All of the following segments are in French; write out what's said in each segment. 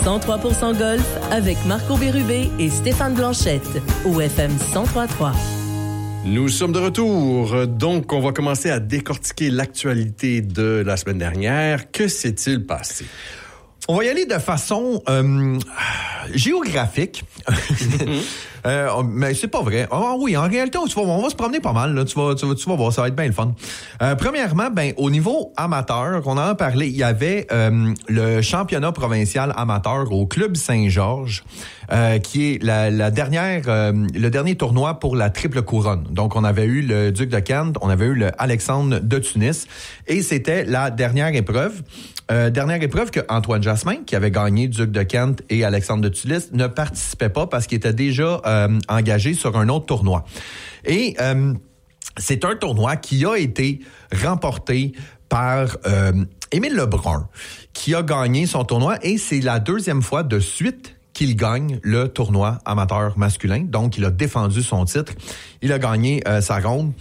103% golf avec Marco Bérubé et Stéphane Blanchette au FM 103.3. Nous sommes de retour, donc on va commencer à décortiquer l'actualité de la semaine dernière. Que s'est-il passé? On va y aller de façon géographique. Mais c'est pas vrai. Oui, en réalité, on va se promener pas mal. Là. Tu vas voir, ça va être bien le fun. Premièrement, au niveau amateur, on en a parlé, il y avait le championnat provincial amateur au Club Saint-Georges, qui est le dernier tournoi pour la triple couronne. Donc, on avait eu le Duc de Kent, on avait eu le Alexandre de Tunis, et c'était la dernière épreuve. Dernière épreuve que Antoine Jasmin, qui avait gagné Duc de Kent et Alexandre de Tunis, ne participait pas parce qu'il était déjà engagé sur un autre tournoi. Et c'est un tournoi qui a été remporté par Émile Lebrun, qui a gagné son tournoi, et c'est la deuxième fois de suite qu'il gagne le tournoi amateur masculin. Donc, il a défendu son titre. Il a gagné sa ronde.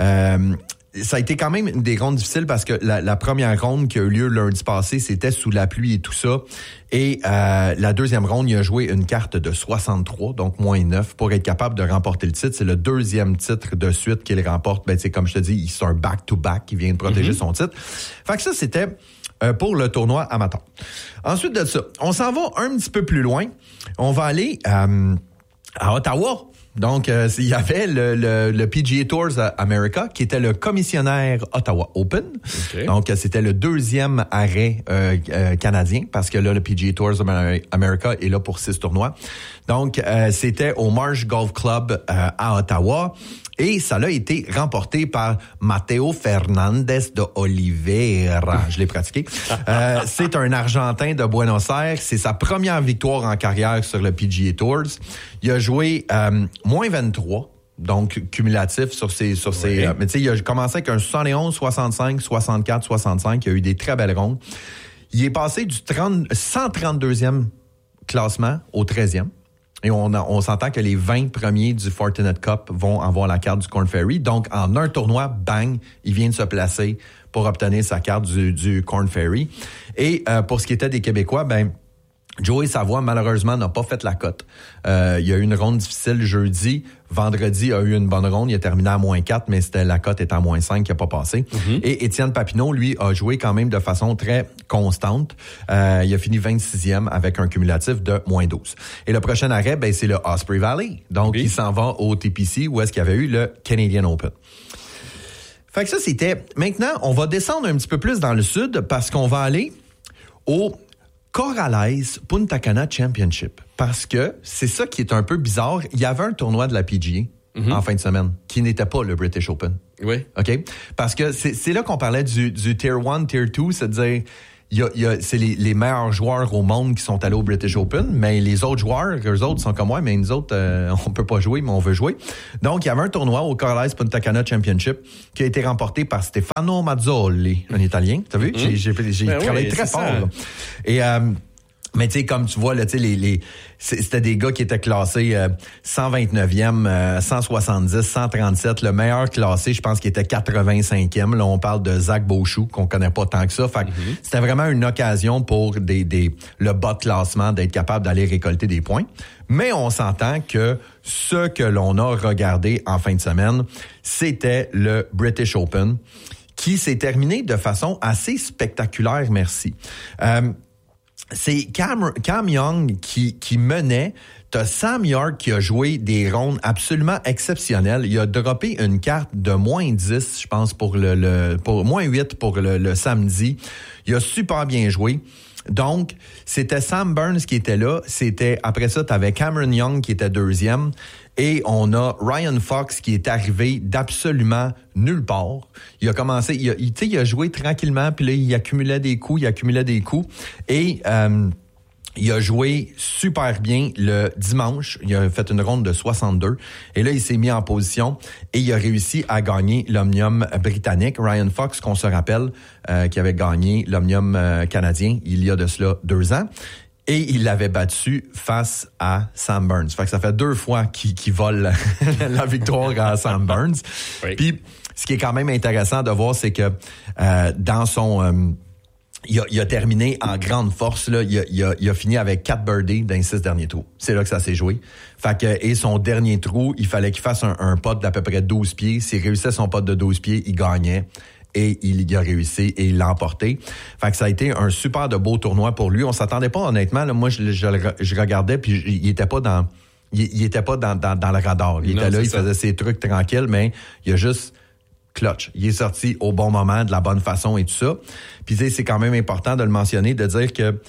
Ça a été quand même des rondes difficiles parce que la première ronde qui a eu lieu lundi passé, c'était sous la pluie et tout ça. Et la deuxième ronde, il a joué une carte de 63, donc moins 9, pour être capable de remporter le titre. C'est le deuxième titre de suite qu'il remporte. Comme je te dis, c'est un back-to-back. Il vient de protéger son titre. Fait que ça, c'était pour le tournoi amateur. Ensuite de ça, on s'en va un petit peu plus loin. On va aller à Ottawa. Donc, il y avait le PGA Tours America, qui était le commissionnaire Ottawa Open. Okay. Donc, c'était le deuxième arrêt canadien, parce que là, le PGA Tours America est là pour 6 tournois. Donc, c'était au Marsh Golf Club à Ottawa. Et ça a été remporté par Matteo Fernandez de Oliveira. Je l'ai pratiqué. C'est un Argentin de Buenos Aires. C'est sa première victoire en carrière sur le PGA Tours. Il a joué moins 23, donc cumulatif sur ses mais tu sais, il a commencé avec un 71, 65, 64, 65. Il a eu des très belles rondes. Il est passé du 132e classement au 13e. Et on s'entend que les 20 premiers du Fortinet Cup vont avoir la carte du Korn Ferry. Donc, en un tournoi, bang, il vient de se placer pour obtenir sa carte du Korn Ferry. Et pour ce qui était des Québécois, Joey Savoie, malheureusement, n'a pas fait la cote. Il y a eu une ronde difficile jeudi. Vendredi, il a eu une bonne ronde. Il a terminé à moins 4, mais la cote était à moins 5 qui n'a pas passé. Mm-hmm. Et Étienne Papineau, lui, a joué quand même de façon très constante. Il a fini 26e avec un cumulatif de moins 12. Et le prochain arrêt, c'est le Osprey Valley. Donc, il s'en va au TPC, où est-ce qu'il y avait eu le Canadian Open. Fait que ça, c'était... Maintenant, on va descendre un petit peu plus dans le sud parce qu'on va aller au Corrales Punta Cana Championship. Parce que c'est ça qui est un peu bizarre. Il y avait un tournoi de la PGA en fin de semaine qui n'était pas le British Open. Oui. OK? Parce que c'est là qu'on parlait du Tier 1, Tier 2, c'est-à-dire c'est les meilleurs joueurs au monde qui sont allés au British Open, mais les autres joueurs, eux autres sont comme moi, mais nous autres, on peut pas jouer, mais on veut jouer. Donc, il y avait un tournoi au Corrales Punta Cana Championship qui a été remporté par Stefano Mazzoli, un Italien. T'as vu? J'ai travaillé très fort. Là. Et mais tu sais, comme tu vois, là, tu sais, c'était des gars qui étaient classés 129e, 170, 137. Le meilleur classé, je pense qu'il était 85e. Là, on parle de Zach Beauchou, qu'on connaît pas tant que ça. Fait que c'était vraiment une occasion pour le bas de classement d'être capable d'aller récolter des points. Mais on s'entend que ce que l'on a regardé en fin de semaine, c'était le British Open, qui s'est terminé de façon assez spectaculaire, merci. C'est Cam Young qui menait. T'as Sam York qui a joué des rondes absolument exceptionnelles. Il a droppé une carte de moins 10, je pense, pour moins 8 pour le samedi. Il a super bien joué. Donc, c'était Sam Burns qui était là. Après ça, t'avais Cameron Young qui était deuxième. Et on a Ryan Fox qui est arrivé d'absolument nulle part. Il a commencé, il a joué tranquillement, puis là, il accumulait des coups. Et il a joué super bien le dimanche. Il a fait une ronde de 62. Et là, il s'est mis en position et il a réussi à gagner l'Omnium britannique. Ryan Fox, qu'on se rappelle, qui avait gagné l'Omnium canadien il y a de cela 2 ans. Et il l'avait battu face à Sam Burns. Fait que ça fait 2 fois qu'il vole la victoire à Sam Burns. Oui. Puis, ce qui est quand même intéressant de voir, c'est que dans son il a terminé en grande force. Là. Il a fini avec 4 birdies dans les 6 derniers trous. C'est là que ça s'est joué. Fait que, et son dernier trou, il fallait qu'il fasse un putt d'à peu près 12 pieds. S'il réussissait son putt de 12 pieds, il gagnait. Et il a réussi et il l'a emporté. Fait que ça a été un super de beau tournoi pour lui. On s'attendait pas, honnêtement. Là, moi, je regardais, puis il était pas dans le radar. Il était là, il faisait ses trucs tranquilles, mais il a juste clutch. Il est sorti au bon moment, de la bonne façon et tout ça. Puis c'est quand même important de le mentionner, de dire que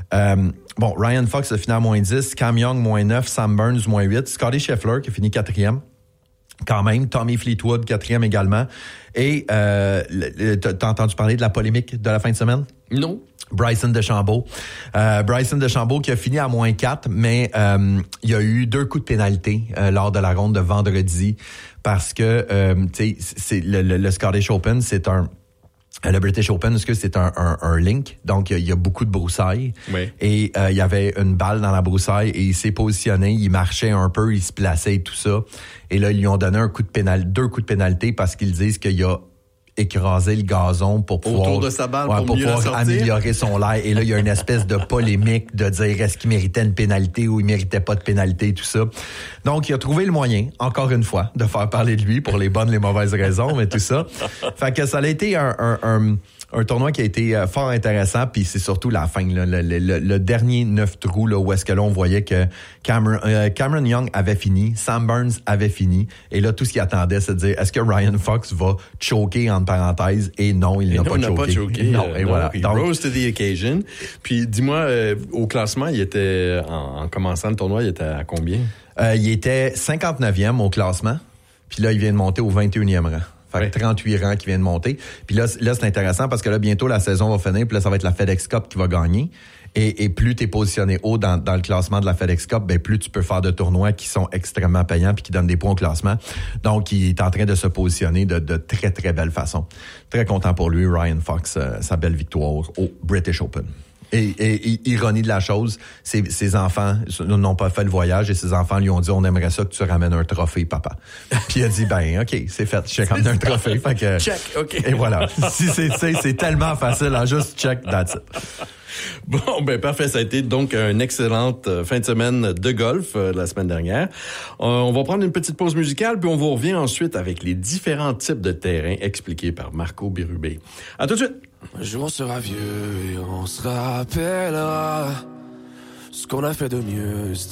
Ryan Fox a fini à -10, Cam Young -9, Sam Burns -8, Scottie Scheffler qui a fini 4e. Quand même, Tommy Fleetwood, 4e également. Et t'as entendu parler de la polémique de la fin de semaine? Non. Bryson DeChambeau. Bryson DeChambeau qui a fini à -4, mais il y a eu 2 coups de pénalité lors de la ronde de vendredi parce que c'est le Scottish Open, c'est le British Open, c'est un link, donc il y a beaucoup de broussailles. Oui. Et il y avait une balle dans la broussaille et il s'est positionné, il marchait un peu, il se plaçait et tout ça. Et là, ils lui ont donné 2 coups de pénalité parce qu'ils disent qu'il y a écrasé le gazon pour pouvoir autour de sa balle pour mieux pouvoir améliorer son l'air. Et là, il y a une espèce de polémique de dire est-ce qu'il méritait une pénalité ou il méritait pas de pénalité, tout ça. Donc, il a trouvé le moyen, encore une fois, de faire parler de lui pour les bonnes, les mauvaises raisons, mais tout ça. Fait que ça a été un tournoi qui a été fort intéressant, puis c'est surtout la fin, là, le dernier 9 trous, là, où est-ce que là, on voyait que Cameron Young avait fini, Sam Burns avait fini, et là, tout ce qu'il attendait, c'est de dire, est-ce que Ryan Fox va choquer, entre parenthèses, et non, il n'a pas choqué. Non, et voilà. Il rose to the occasion. Puis, dis-moi, au classement, il était, en commençant le tournoi, il était à combien? Il était 59e au classement, puis là, il vient de monter au 21e rang. Fait que 38 rangs qui viennent de monter. Puis là, c'est intéressant parce que là, bientôt, la saison va finir. Puis là, ça va être la FedEx Cup qui va gagner. Et plus tu es positionné haut dans le classement de la FedEx Cup, ben plus tu peux faire de tournois qui sont extrêmement payants puis qui donnent des points au classement. Donc, il est en train de se positionner de très, très belle façon. Très content pour lui, Ryan Fox, sa belle victoire au British Open. Et ironie de la chose, ses enfants n'ont pas fait le voyage et ses enfants lui ont dit on aimerait ça que tu ramènes un trophée, papa. Puis il a dit ben ok, c'est fait, je ramène un trophée. Fait que, check, ok. Et voilà. Si c'est tellement facile, hein, juste check, that's it. Bon, ben parfait. Ça a été donc une excellente fin de semaine de golf la semaine dernière. On va prendre une petite pause musicale, puis on vous revient ensuite avec les différents types de terrains expliqués par Marco Bérubé. À tout de suite. Un jour on sera vieux et on se rappellera ce qu'on a fait de mieux.